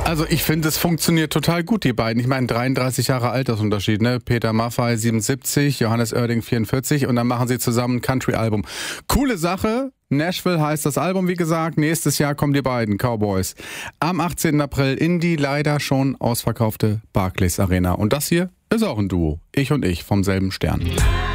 Also ich finde, es funktioniert total gut, die beiden. Ich meine, 33 Jahre Altersunterschied, ne? Peter Maffay 77, Johannes Oerding 44 und dann machen sie zusammen ein Country-Album. Coole Sache. Nashville heißt das Album, wie gesagt. Nächstes Jahr kommen die beiden Cowboys. Am 18. April in die leider schon ausverkaufte Barclays Arena. Und das hier ist auch ein Duo. Ich und ich vom selben Stern.